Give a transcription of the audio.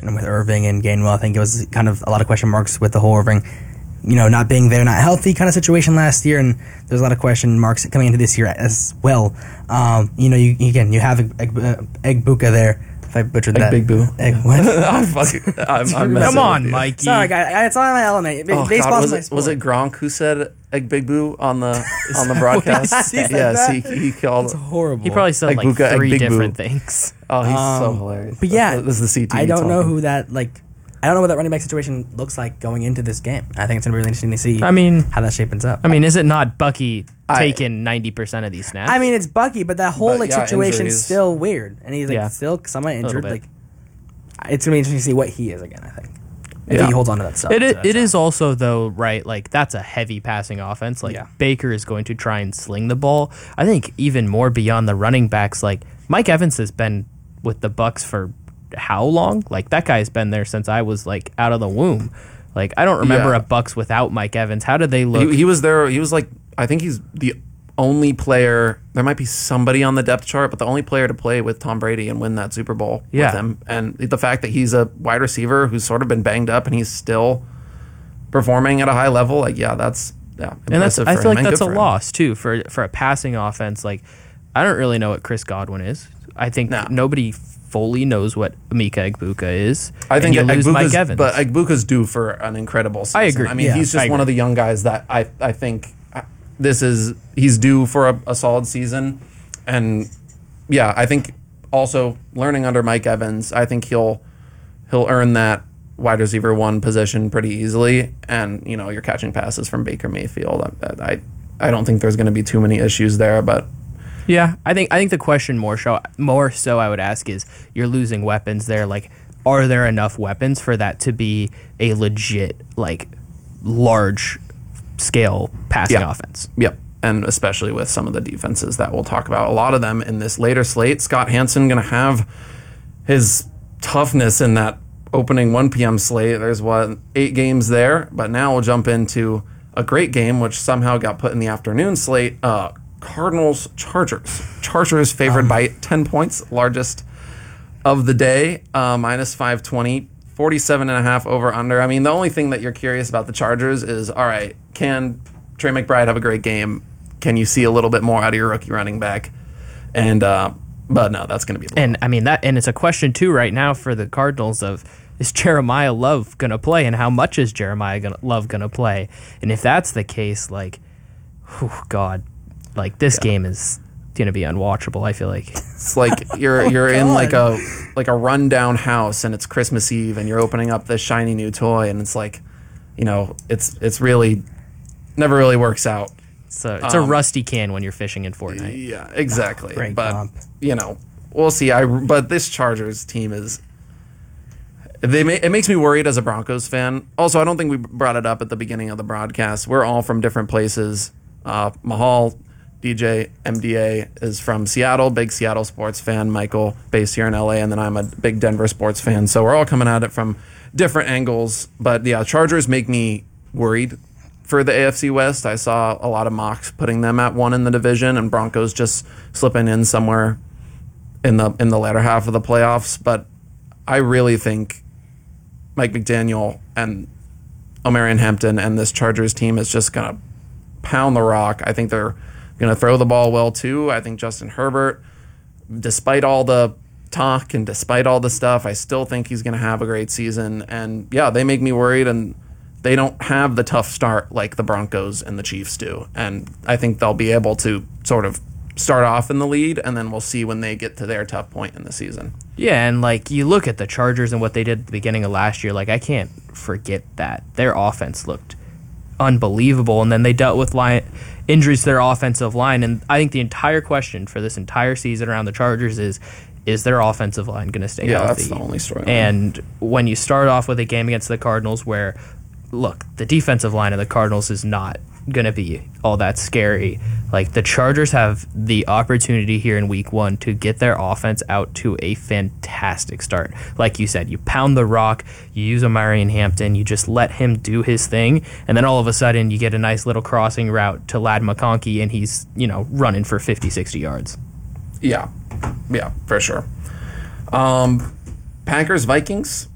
and with Irving and Gainwell, I think it was kind of a lot of question marks with the whole Irving, not being there, not healthy kind of situation last year, and there's a lot of question marks coming into this year as well. You have Egbuka there. If I butchered that. Big Boo. I'm Come on, Mikey. Sorry, guys. It's not my element. Was it Gronk who said Big Boo on the broadcast? Yes, he called. It's horrible. He probably said like Egbuka, 3 Big different Boo. things. Oh, he's so hilarious. But yeah, this is the CTE. I don't know talking. who that I don't know what that running back situation looks like going into this game. I think it's gonna be really interesting to see. How that shapes up. Is it not Bucky taking 90% of these snaps? It's Bucky, but that whole situation's injuries. still weird, and he's still somewhat injured. It's gonna be interesting to see what he is again. I think. If he holds on to that stuff. It is also though, right? Like that's a heavy passing offense. Baker is going to try and sling the ball. I think even more beyond the running backs. Like Mike Evans has been with the Bucs for how long? Like that guy's been there since I was like out of the womb. Like I don't remember a Bucs without Mike Evans. How did they look? He was there. He was like, I think he's the only player. There might be somebody on the depth chart, but the only player to play with Tom Brady and win that Super Bowl with him. And the fact that he's a wide receiver who's sort of been banged up and he's still performing at a high level, that's impressive. And I feel like that's a him. loss too for a passing offense. Like I don't really know what Chris Godwin is. I think nobody fully knows what Emeka Egbuka is. I think you lose Mike Evans. But Egbuka's due for an incredible season. I agree. He's just one of the young guys that I think he's due for a solid season. And I think also learning under Mike Evans, I think he'll earn that wide receiver 1 position pretty easily. And you're catching passes from Baker Mayfield. I don't think there's going to be too many issues there, but. Yeah, I think the question more so I would ask is you're losing weapons there. Like, are there enough weapons for that to be a legit large scale passing offense? Yep, and especially with some of the defenses that we'll talk about. A lot of them in this later slate. Scott Hansen going to have his toughness in that opening 1 p.m. slate. There's 8 games there, but now we'll jump into a great game which somehow got put in the afternoon slate. Cardinals Chargers. Chargers favored by 10 points, largest of the day, minus 520, 47.5 over under. The only thing that you're curious about the Chargers is, all right, can Trey McBride have a great game? Can you see a little bit more out of your rookie running back? And but no, that's going to be low. And it's a question too right now for the Cardinals of, is Jeremiah Love going to play, and how much is Jeremiah Love going to play? And if that's the case, this game is going to be unwatchable, I feel like. It's like you're in like a rundown house and it's Christmas Eve and you're opening up this shiny new toy and it's like, it's really never really works out. So it's a rusty can when you're fishing in Fortnite. Yeah, exactly. Great but comp. We'll see. But this Chargers team is it makes me worried as a Broncos fan. Also, I don't think we brought it up at the beginning of the broadcast. We're all from different places. Mahal, DJ, MDA is from Seattle, big Seattle sports fan. Michael, based here in LA, and then I'm a big Denver sports fan. So we're all coming at it from different angles. But Chargers make me worried for the AFC West. I saw a lot of mocks putting them at 1 in the division, and Broncos just slipping in somewhere in the latter half of the playoffs. But I really think Mike McDaniel and Omarion Hampton and this Chargers team is just going to pound the rock. I think they're going to throw the ball well, too. I think Justin Herbert, despite all the talk and despite all the stuff, I still think he's going to have a great season. And, they make me worried, and they don't have the tough start like the Broncos and the Chiefs do. And I think they'll be able to sort of start off in the lead, and then we'll see when they get to their tough point in the season. Yeah, and you look at the Chargers and what they did at the beginning of last year, I can't forget that. Their offense looked unbelievable, and then they dealt with injuries to their offensive line, and I think the entire question for this entire season around the Chargers is their offensive line going to stay healthy? That's the only story. And when you start off with a game against the Cardinals where, look, the defensive line of the Cardinals is not going to be all that scary. The Chargers have the opportunity here in week 1 to get their offense out to a fantastic start. Like you said, you pound the rock, you use Omarion Hampton, you just let him do his thing, and then all of a sudden you get a nice little crossing route to Ladd McConkey, and he's, running for 50, 60 yards. Yeah, for sure. Packers, Vikings.